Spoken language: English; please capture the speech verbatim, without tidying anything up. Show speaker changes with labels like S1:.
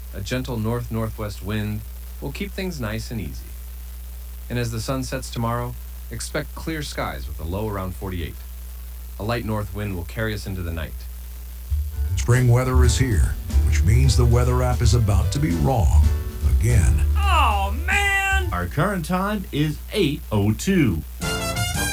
S1: A gentle north-northwest wind will keep things nice and easy. And as the sun sets tomorrow, expect clear skies with a low around forty-eight. A light north wind will carry us into the night.
S2: Spring weather is here, which means the weather app is about to be wrong again.
S3: Oh, man!
S4: Our current time is eight oh two.